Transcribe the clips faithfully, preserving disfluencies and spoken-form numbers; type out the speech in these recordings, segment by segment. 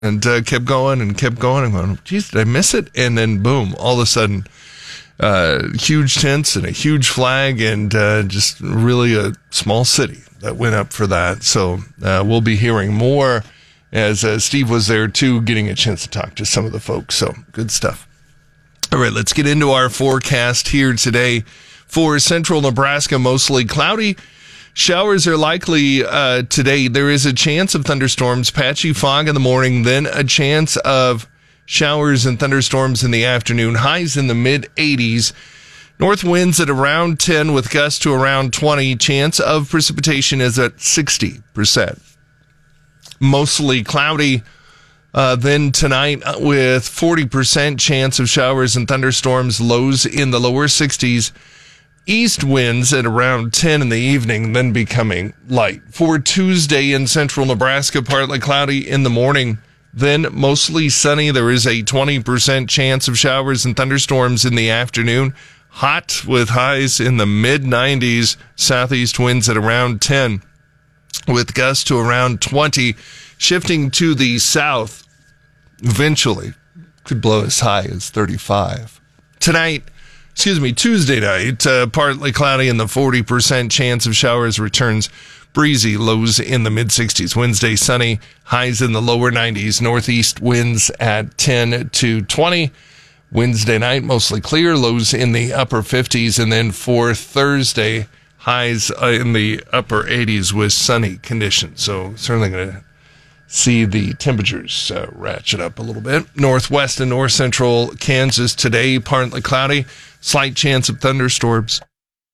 and uh, kept going and kept going and going, geez, did I miss it? And then boom, all of a sudden, uh, huge tents and a huge flag and uh, just really a small city that went up for that. So uh, we'll be hearing more as uh, Steve was there too, getting a chance to talk to some of the folks. So good stuff. All right, let's get into our forecast here today. For central Nebraska, mostly cloudy. Showers are likely uh, today. There is a chance of thunderstorms, patchy fog in the morning, then a chance of showers and thunderstorms in the afternoon. Highs in the mid eighties. North winds at around ten with gusts to around twenty. Chance of precipitation is at sixty percent. Mostly cloudy. Uh, then tonight with forty percent chance of showers and thunderstorms, lows in the lower sixties. East winds at around ten in the evening, then becoming light. For Tuesday in central Nebraska, partly cloudy in the morning, then mostly sunny. There is a twenty percent chance of showers and thunderstorms in the afternoon. Hot with highs in the mid nineties. Southeast winds at around ten with gusts to around twenty. Shifting to the south, eventually could blow as high as thirty-five. Tonight, Excuse me, Tuesday night, uh, partly cloudy and the forty percent chance of showers returns. Breezy, lows in the mid sixties. Wednesday, sunny, highs in the lower nineties. Northeast winds at ten to twenty. Wednesday night, mostly clear, lows in the upper fifties. And then for Thursday, highs in the upper eighties with sunny conditions. So certainly going to see the temperatures uh, ratchet up a little bit. Northwest and north central Kansas today, partly cloudy. Slight chance of thunderstorms.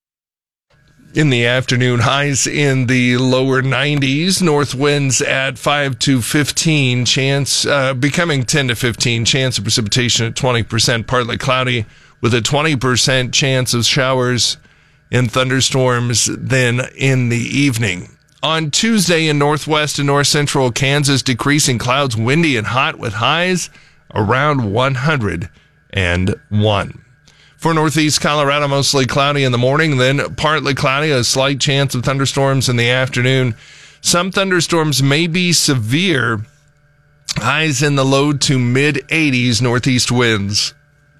In the afternoon, highs in the lower nineties. North winds at five to fifteen. Chance, uh, becoming ten to fifteen. Chance of precipitation at twenty percent. Partly cloudy with a twenty percent chance of showers and thunderstorms then in the evening. On Tuesday in northwest and north central Kansas, decreasing clouds, windy and hot with highs around one hundred one. For northeast Colorado, mostly cloudy in the morning, then partly cloudy, a slight chance of thunderstorms in the afternoon. Some thunderstorms may be severe. Highs in the low to mid eighties, northeast winds.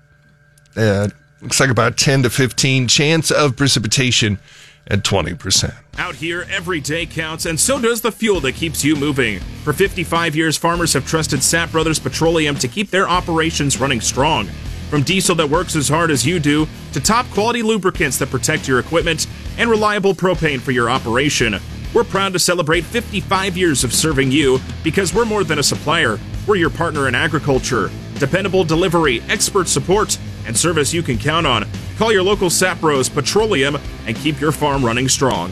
Uh, looks like about ten to fifteen. Chance of precipitation at twenty percent. Out here, every day counts, and so does the fuel that keeps you moving. For fifty-five years, farmers have trusted Sapp Brothers Petroleum to keep their operations running strong. From diesel that works as hard as you do, to top-quality lubricants that protect your equipment, and reliable propane for your operation, we're proud to celebrate fifty-five years of serving you because we're more than a supplier. We're your partner in agriculture. Dependable delivery, expert support, and service you can count on. Call your local Sapp Bros Petroleum and keep your farm running strong.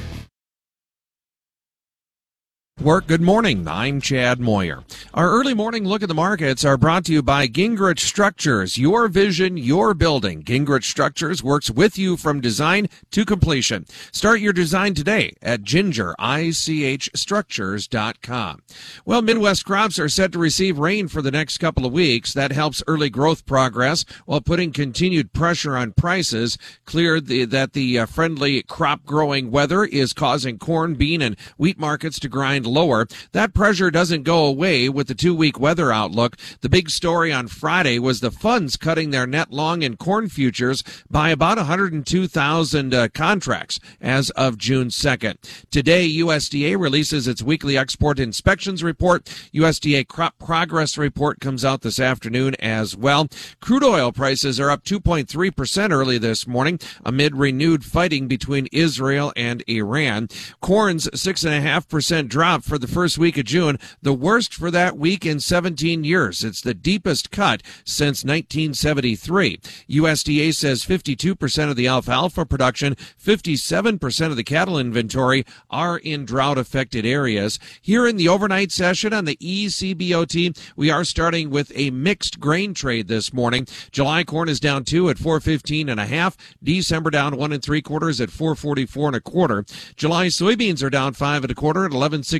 Work. Good morning. I'm Chad Moyer. Our early morning look at the markets are brought to you by Gingrich Structures. Your vision, your building. Gingrich Structures works with you from design to completion. Start your design today at ginger ich structures dot com. Well, Midwest crops are set to receive rain for the next couple of weeks. That helps early growth progress while putting continued pressure on prices. Clear the, that the uh, friendly crop growing weather is causing corn, bean, and wheat markets to grind lower. That pressure doesn't go away with the two-week weather outlook. The big story on Friday was the funds cutting their net long and corn futures by about one hundred two thousand uh, contracts as of June second. Today, U S D A releases its weekly export inspections report. U S D A crop progress report comes out this afternoon as well. Crude oil prices are up two point three percent early this morning amid renewed fighting between Israel and Iran. Corn's six point five percent drop for the first week of June, the worst for that week in seventeen years. It's the deepest cut since nineteen seventy-three. U S D A says fifty-two percent of the alfalfa production, fifty-seven percent of the cattle inventory are in drought-affected areas. Here in the overnight session on the E C B O T, we are starting with a mixed grain trade this morning. July corn is down two at four fifteen and a half. December down one and three quarters at four forty-four and a quarter. July soybeans are down five and a quarter at eleven sixty.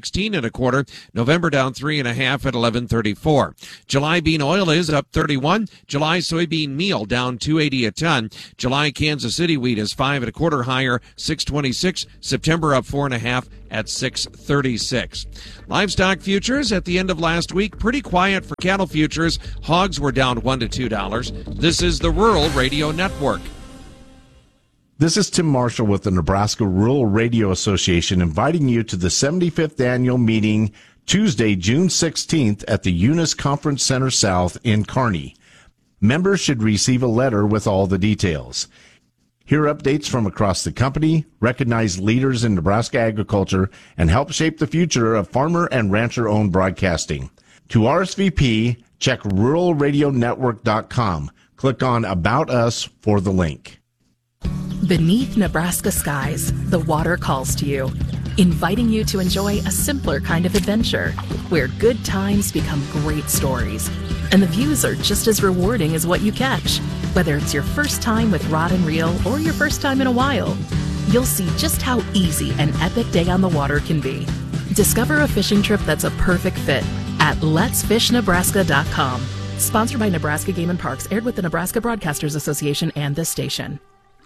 sixteen and a quarter. November down three and a half at eleven thirty-four. July bean oil is up thirty-one. July soybean meal down two eighty a ton. July Kansas City wheat is five and a quarter higher, six twenty-six. September up four and a half at six thirty-six. Livestock futures at the end of last week, pretty quiet for cattle futures. Hogs were down one to two dollars. This is the Rural Radio Network. This is Tim Marshall with the Nebraska Rural Radio Association, inviting you to the seventy-fifth annual meeting Tuesday, June sixteenth at the Eunice Conference Center South in Kearney. Members should receive a letter with all the details. Hear updates from across the company, recognize leaders in Nebraska agriculture, and help shape the future of farmer and rancher-owned broadcasting. To R S V P, check rural radio network dot com. Click on About Us for the link. Beneath Nebraska skies, the water calls to you, inviting you to enjoy a simpler kind of adventure, where good times become great stories, and the views are just as rewarding as what you catch. Whether it's your first time with rod and reel or your first time in a while, you'll see just how easy an epic day on the water can be. Discover a fishing trip that's a perfect fit at lets fish nebraska dot com. Sponsored by Nebraska Game and Parks, aired with the Nebraska Broadcasters Association and this station.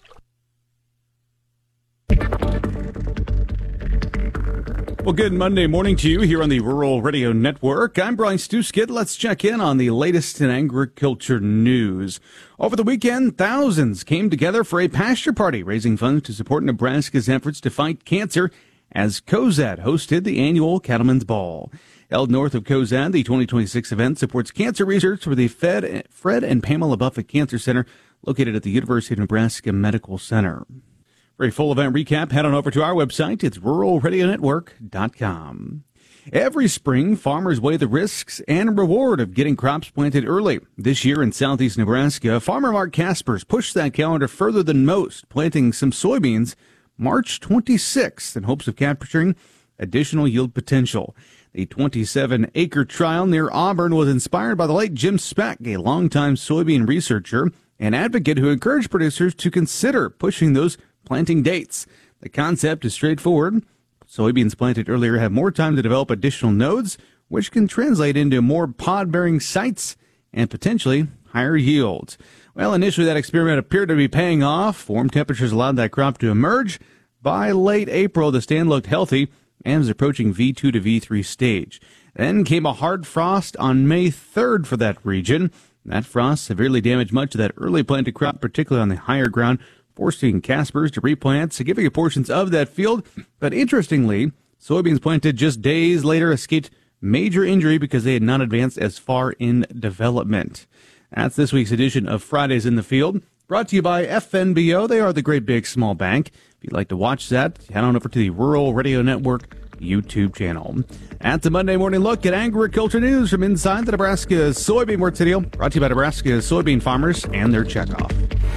Well, good Monday morning to you here on the Rural Radio Network. I'm Bryce Duskid. Let's check in on the latest in agriculture news. Over the weekend, thousands came together for a pasture party, raising funds to support Nebraska's efforts to fight cancer as Cozad hosted the annual Cattlemen's Ball. Held north of Cozad, the twenty twenty-six event supports cancer research for the Fed, Fred and Pamela Buffett Cancer Center, located at the University of Nebraska Medical Center. For a full event recap, head on over to our website. It's rural radio network dot com. Every spring, farmers weigh the risks and reward of getting crops planted early. This year in southeast Nebraska, farmer Mark Kaspers pushed that calendar further than most, planting some soybeans March twenty-sixth in hopes of capturing additional yield potential. The twenty-seven acre trial near Auburn was inspired by the late Jim Speck, a longtime soybean researcher and advocate who encouraged producers to consider pushing those planting dates. The concept is straightforward. Soybeans planted earlier have more time to develop additional nodes, which can translate into more pod-bearing sites and potentially higher yields. Well, initially that experiment appeared to be paying off. Warm temperatures allowed that crop to emerge. By late April, the stand looked healthy and was approaching V two to V three stage. Then came a hard frost on May third for that region. That frost severely damaged much of that early planted crop, particularly on the higher ground, forcing Kaspers to replant significant portions of that field. But interestingly, soybeans planted just days later escaped major injury because they had not advanced as far in development. That's this week's edition of Fridays in the Field, brought to you by F N B O. They are the Great Big Small Bank. If you'd like to watch that, head on over to the Rural Radio Network YouTube channel. That's a Monday morning look at agriculture news from inside the Nebraska Soybean World Studio, brought to you by Nebraska soybean farmers and their checkoff.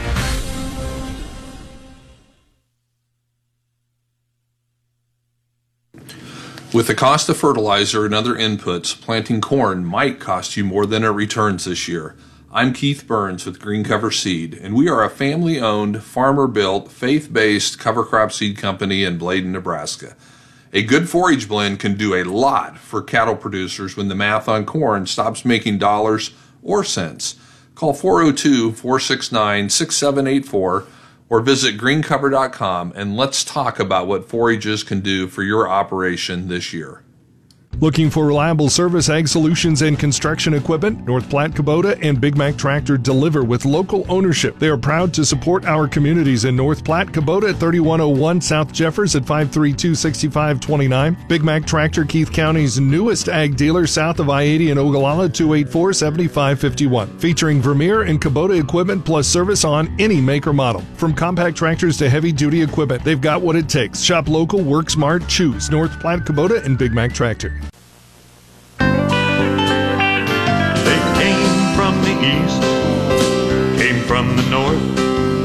With the cost of fertilizer and other inputs, planting corn might cost you more than it returns this year. I'm Keith Burns with Green Cover Seed, and we are a family-owned, farmer-built, faith-based cover crop seed company in Bladen, Nebraska. A good forage blend can do a lot for cattle producers when the math on corn stops making dollars or cents. Call four oh two, four six nine, six seven eight four or visit green cover dot com and let's talk about what forages can do for your operation this year. Looking for reliable service, ag solutions, and construction equipment? North Platte Kubota and Big Mac Tractor deliver with local ownership. They are proud to support our communities in North Platte, Kubota at thirty-one oh one South Jeffers at five three two, six five two nine. Big Mac Tractor, Keith County's newest ag dealer south of I eighty in Ogallala, two eight four, seven five five one. Featuring Vermeer and Kubota equipment plus service on any make or model. From compact tractors to heavy-duty equipment, they've got what it takes. Shop local, work smart, choose North Platte Kubota and Big Mac Tractor. From the east, came from the north,